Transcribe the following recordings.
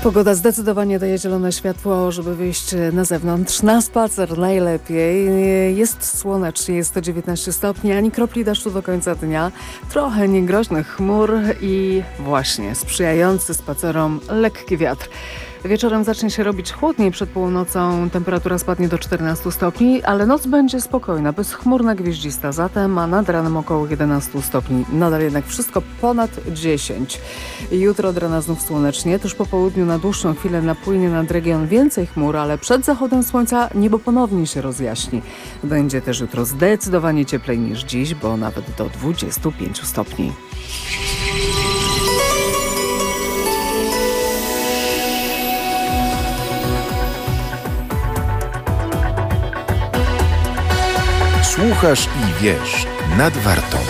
Pogoda zdecydowanie daje zielone światło, żeby wyjść na zewnątrz, na spacer najlepiej. Jest słonecznie, jest to 19 stopni, ani kropli deszczu do końca dnia. Trochę niegroźnych chmur i właśnie sprzyjający spacerom lekki wiatr. Wieczorem zacznie się robić chłodniej, przed północą temperatura spadnie do 14 stopni, ale noc będzie spokojna, bezchmurna, gwieździsta zatem, a nad ranem około 11 stopni. Nadal jednak wszystko ponad 10. Jutro od rana znów słonecznie, tuż po południu na dłuższą chwilę napłynie nad region więcej chmur, ale przed zachodem słońca niebo ponownie się rozjaśni. Będzie też jutro zdecydowanie cieplej niż dziś, bo nawet do 25 stopni. Słuchasz i wiesz, nad Wartą.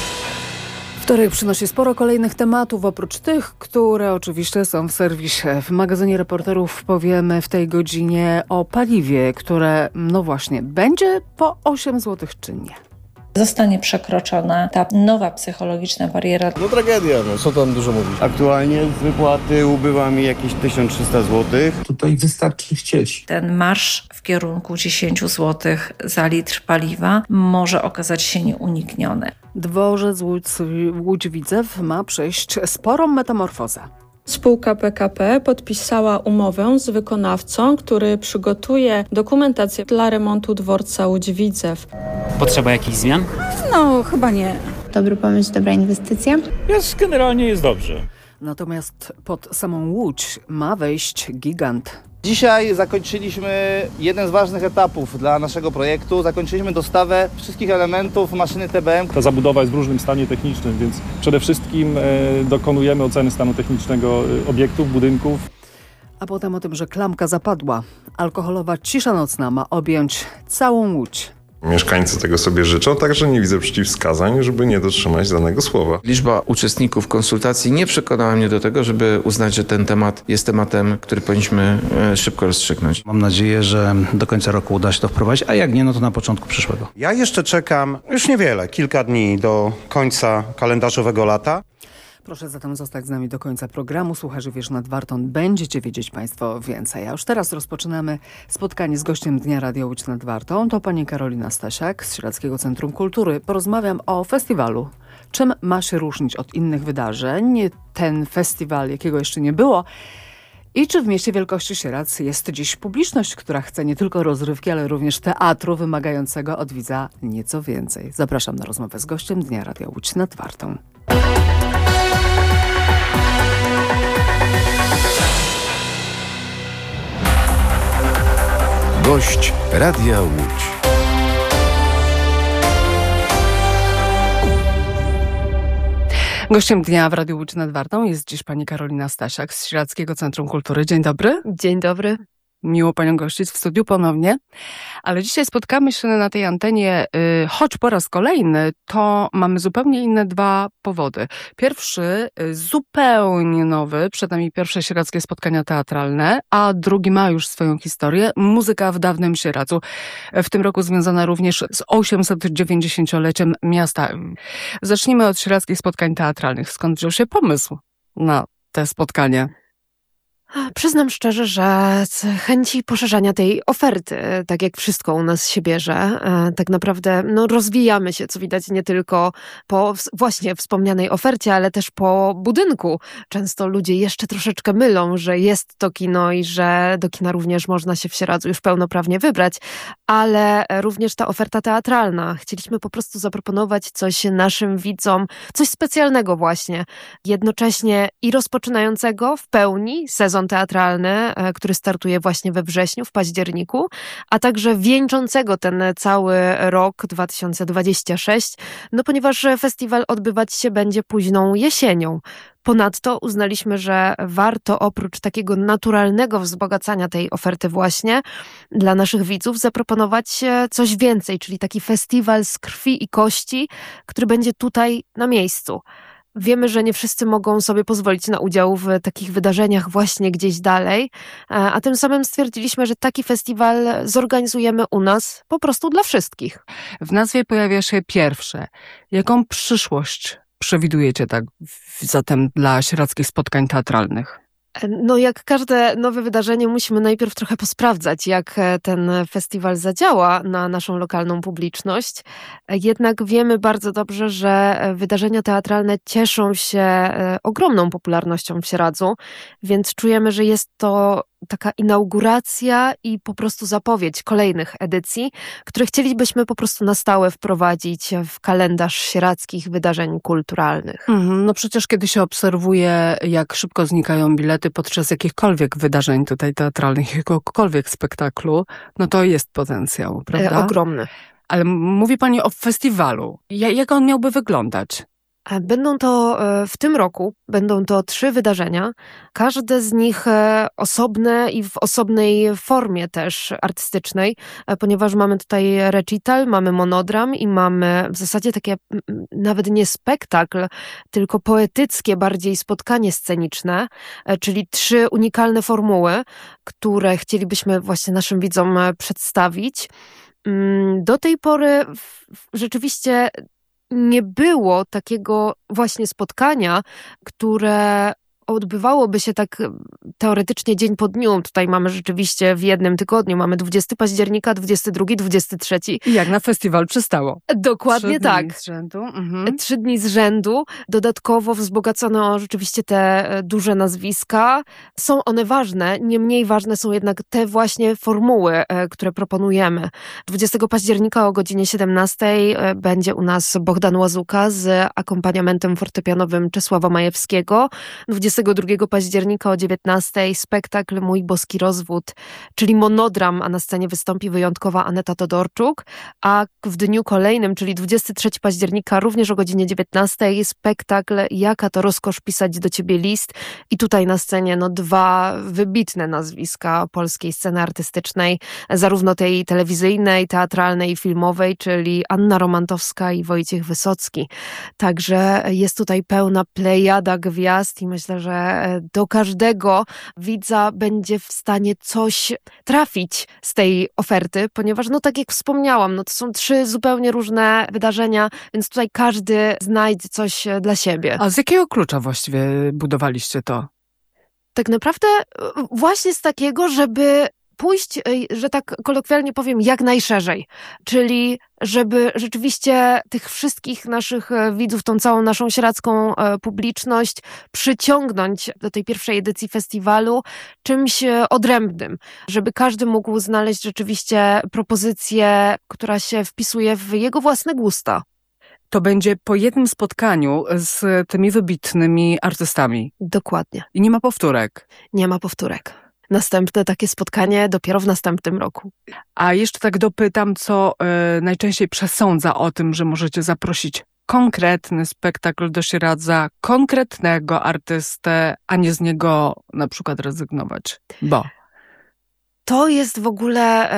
Wtorek przynosi sporo kolejnych tematów, oprócz tych, które oczywiście są w serwisie. W magazynie Reporterów powiemy w tej godzinie o paliwie, które, no właśnie, będzie po 8 zł czy nie. Zostanie przekroczona ta nowa psychologiczna bariera. No tragedia, co tam dużo mówić. Aktualnie z wypłaty ubywa mi jakieś 1300 zł. Tutaj wystarczy chcieć. Ten marsz w kierunku 10 zł za litr paliwa może okazać się nieunikniony. Dworzec Łódź-Widzew ma przejść sporą metamorfozę. Spółka PKP podpisała umowę z wykonawcą, który przygotuje dokumentację dla remontu dworca Łódź-Widzew. Potrzeba jakichś zmian? No, chyba nie. Dobry pomysł, dobra inwestycja? Generalnie jest dobrze. Natomiast pod samą Łódź ma wejść gigant. Dzisiaj zakończyliśmy jeden z ważnych etapów dla naszego projektu. Zakończyliśmy dostawę wszystkich elementów maszyny TBM. Ta zabudowa jest w różnym stanie technicznym, więc przede wszystkim dokonujemy oceny stanu technicznego obiektów, budynków. A potem o tym, że klamka zapadła. Alkoholowa cisza nocna ma objąć całą Łódź. Mieszkańcy tego sobie życzą, także nie widzę przeciwwskazań, żeby nie dotrzymać danego słowa. Liczba uczestników konsultacji nie przekonała mnie do tego, żeby uznać, że ten temat jest tematem, który powinniśmy szybko rozstrzygnąć. Mam nadzieję, że do końca roku uda się to wprowadzić, a jak nie, no to na początku przyszłego. Ja jeszcze czekam już niewiele, kilka dni do końca kalendarzowego lata. Proszę zatem zostać z nami do końca programu. Słuchaczy Wiesz nad Wartą. Będziecie wiedzieć Państwo więcej. A już teraz rozpoczynamy spotkanie z gościem Dnia Radia Łódź nad Wartą. To pani Karolina Stasiak z Sieradzkiego Centrum Kultury. Porozmawiam o festiwalu. Czym ma się różnić od innych wydarzeń? Ten festiwal, jakiego jeszcze nie było. I czy w mieście wielkości Sieradz jest dziś publiczność, która chce nie tylko rozrywki, ale również teatru wymagającego od widza nieco więcej. Zapraszam na rozmowę z gościem Dnia Radia Łódź nad Wartą. Gość Radia Łódź. Gościem dnia w Radiu Łódź nad Wartą jest dziś pani Karolina Stasiak z Sieradzkiego Centrum Kultury. Dzień dobry. Dzień dobry. Miło panią gościć w studiu ponownie. Ale dzisiaj spotkamy się na tej antenie, choć po raz kolejny, to mamy zupełnie inne dwa powody. Pierwszy, zupełnie nowy, przed nami pierwsze sieradzkie spotkania teatralne, a drugi ma już swoją historię. Muzyka w dawnym Sieradzu. W tym roku związana również z 890-leciem miasta. Zacznijmy od sieradzkich spotkań teatralnych. Skąd wziął się pomysł na te spotkanie? Przyznam szczerze, że z chęci poszerzania tej oferty, tak jak wszystko u nas się bierze, tak naprawdę rozwijamy się, co widać nie tylko po właśnie wspomnianej ofercie, ale też po budynku. Często ludzie jeszcze troszeczkę mylą, że jest to kino i że do kina również można się w Sieradzu już pełnoprawnie wybrać, ale również ta oferta teatralna. Chcieliśmy po prostu zaproponować coś naszym widzom, coś specjalnego właśnie, jednocześnie i rozpoczynającego w pełni sezon teatralny, który startuje właśnie we wrześniu, w październiku, a także wieńczącego ten cały rok 2026, ponieważ festiwal odbywać się będzie późną jesienią. Ponadto uznaliśmy, że warto oprócz takiego naturalnego wzbogacania tej oferty właśnie dla naszych widzów zaproponować coś więcej, czyli taki festiwal z krwi i kości, który będzie tutaj na miejscu. Wiemy, że nie wszyscy mogą sobie pozwolić na udział w takich wydarzeniach właśnie gdzieś dalej, a tym samym stwierdziliśmy, że taki festiwal zorganizujemy u nas po prostu dla wszystkich. W nazwie pojawia się pierwsze. Jaką przyszłość przewidujecie tak zatem dla sieradzkich spotkań teatralnych? No jak każde nowe wydarzenie musimy najpierw trochę posprawdzać, jak ten festiwal zadziała na naszą lokalną publiczność. Jednak wiemy bardzo dobrze, że wydarzenia teatralne cieszą się ogromną popularnością w Sieradzu, więc czujemy, że jest to taka inauguracja i po prostu zapowiedź kolejnych edycji, które chcielibyśmy po prostu na stałe wprowadzić w kalendarz sieradzkich wydarzeń kulturalnych. No przecież kiedy się obserwuje, jak szybko znikają bilety podczas jakichkolwiek wydarzeń tutaj teatralnych, jakiegokolwiek spektaklu, no to jest potencjał, prawda? Ogromny. Ale mówi pani o festiwalu. Jak on miałby wyglądać? Będą to w tym roku, będą to 3 wydarzenia, każde z nich osobne i w osobnej formie też artystycznej, ponieważ mamy tutaj recital, mamy monodram i mamy w zasadzie takie nawet nie spektakl, tylko poetyckie bardziej spotkanie sceniczne, czyli 3 unikalne formuły, które chcielibyśmy właśnie naszym widzom przedstawić. Do tej pory rzeczywiście nie było takiego właśnie spotkania, które odbywałoby się tak teoretycznie dzień po dniu. Tutaj mamy rzeczywiście w jednym tygodniu, mamy 20 października, 22, 23. I jak na festiwal przystało. Dokładnie tak. 3 dni z rzędu. 3 dni z rzędu. Dodatkowo wzbogacono rzeczywiście te duże nazwiska. Są one ważne, nie mniej ważne są jednak te właśnie formuły, które proponujemy. 20 października o godzinie 17 będzie u nas Bohdan Łazuka z akompaniamentem fortepianowym Czesława Majewskiego. 22 października o 19 spektakl Mój boski rozwód, czyli monodram, a na scenie wystąpi wyjątkowa Aneta Todorczuk, a w dniu kolejnym, czyli 23 października, również o godzinie 19 spektakl Jaka to rozkosz pisać do ciebie list i tutaj na scenie 2 wybitne nazwiska polskiej sceny artystycznej, zarówno tej telewizyjnej, teatralnej i filmowej, czyli Anna Romantowska i Wojciech Wysocki. Także jest tutaj pełna plejada gwiazd i myślę, że do każdego widza będzie w stanie coś trafić z tej oferty, ponieważ tak jak wspomniałam, to są 3 zupełnie różne wydarzenia, więc tutaj każdy znajdzie coś dla siebie. A z jakiego klucza właściwie budowaliście to? Tak naprawdę właśnie z takiego, żeby pójść, że tak kolokwialnie powiem, jak najszerzej. Czyli żeby rzeczywiście tych wszystkich naszych widzów, tą całą naszą sieradzką publiczność przyciągnąć do tej pierwszej edycji festiwalu czymś odrębnym. Żeby każdy mógł znaleźć rzeczywiście propozycję, która się wpisuje w jego własne gusta. To będzie po jednym spotkaniu z tymi wybitnymi artystami. Dokładnie. I nie ma powtórek. Nie ma powtórek. Następne takie spotkanie dopiero w następnym roku. A jeszcze tak dopytam, co najczęściej przesądza o tym, że możecie zaprosić konkretny spektakl do Sieradza, konkretnego artystę, a nie z niego na przykład rezygnować. Bo to jest w ogóle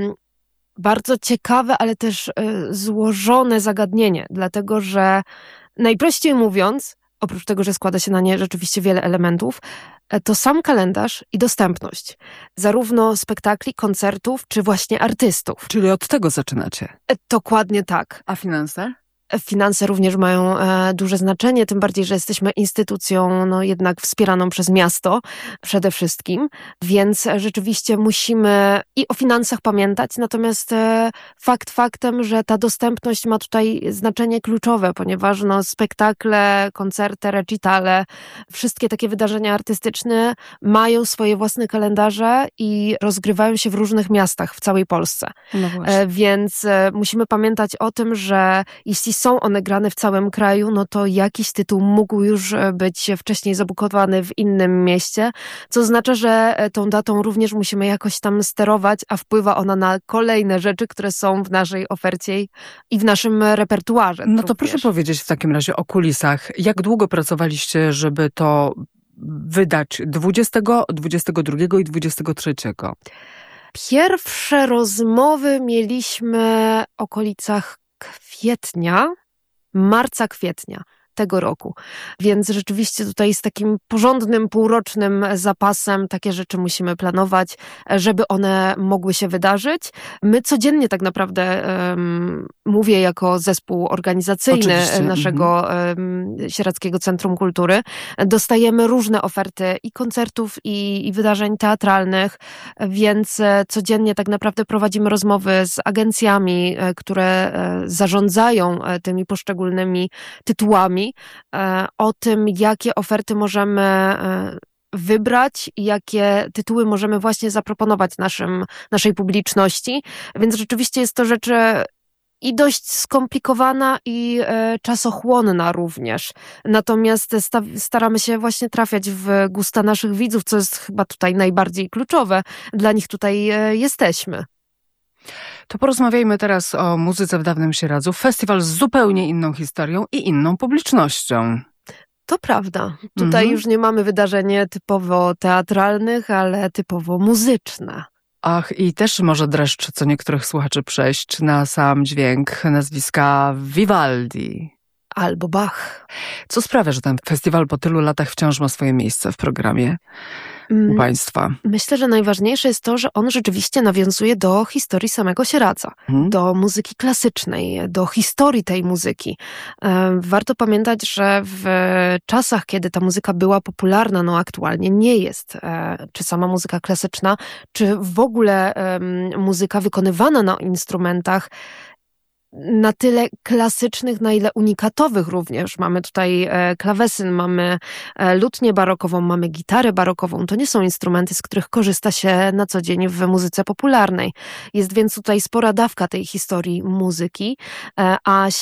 bardzo ciekawe, ale też złożone zagadnienie, dlatego że najprościej mówiąc, oprócz tego, że składa się na nie rzeczywiście wiele elementów, to sam kalendarz i dostępność. Zarówno spektakli, koncertów, czy właśnie artystów. Czyli od tego zaczynacie? Dokładnie tak. A finanse? Finanse również mają duże znaczenie, tym bardziej, że jesteśmy instytucją jednak wspieraną przez miasto przede wszystkim, więc rzeczywiście musimy i o finansach pamiętać, natomiast fakt faktem, że ta dostępność ma tutaj znaczenie kluczowe, ponieważ spektakle, koncerty, recitale, wszystkie takie wydarzenia artystyczne mają swoje własne kalendarze i rozgrywają się w różnych miastach w całej Polsce. No właśnie. Więc musimy pamiętać o tym, że jeśli są one grane w całym kraju, to jakiś tytuł mógł już być wcześniej zabukowany w innym mieście, co oznacza, że tą datą również musimy jakoś tam sterować, a wpływa ona na kolejne rzeczy, które są w naszej ofercie i w naszym repertuarze. No to proszę powiedzieć w takim razie o kulisach. Jak długo pracowaliście, żeby to wydać 20, 22 i 23? Pierwsze rozmowy mieliśmy w okolicach kwietnia, marca-kwietnia. tego roku. Więc rzeczywiście tutaj z takim porządnym, półrocznym zapasem takie rzeczy musimy planować, żeby one mogły się wydarzyć. My codziennie tak naprawdę, mówię jako zespół organizacyjny naszego Sieradzkiego Centrum Kultury, dostajemy różne oferty i koncertów, i wydarzeń teatralnych, więc codziennie tak naprawdę prowadzimy rozmowy z agencjami, które zarządzają tymi poszczególnymi tytułami, o tym, jakie oferty możemy wybrać i jakie tytuły możemy właśnie zaproponować naszej publiczności. Więc rzeczywiście jest to rzecz i dość skomplikowana i czasochłonna również. Natomiast staramy się właśnie trafiać w gusta naszych widzów, co jest chyba tutaj najbardziej kluczowe. Dla nich tutaj jesteśmy. To porozmawiajmy teraz o muzyce w Dawnym Sieradzu. Festiwal z zupełnie inną historią i inną publicznością. To prawda. Tutaj już nie mamy wydarzeń typowo teatralnych, ale typowo muzyczne. Ach, i też może dreszcz co niektórych słuchaczy przejść na sam dźwięk nazwiska Vivaldi. Albo Bach. Co sprawia, że ten festiwal po tylu latach wciąż ma swoje miejsce w programie u Państwa? Myślę, że najważniejsze jest to, że on rzeczywiście nawiązuje do historii samego Sieradza, do muzyki klasycznej, do historii tej muzyki. Warto pamiętać, że w czasach, kiedy ta muzyka była popularna, no aktualnie nie jest, czy sama muzyka klasyczna, czy w ogóle muzyka wykonywana na instrumentach, na tyle klasycznych, na ile unikatowych również. Mamy tutaj klawesyn, mamy lutnię barokową, mamy gitarę barokową. To nie są instrumenty, z których korzysta się na co dzień w muzyce popularnej. Jest więc tutaj spora dawka tej historii muzyki, a